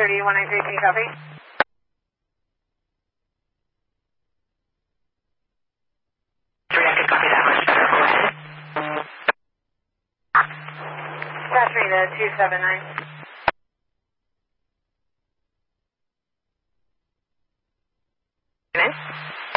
193, copy. I could copy that much better. Go ahead. Pass me to 279. Come in.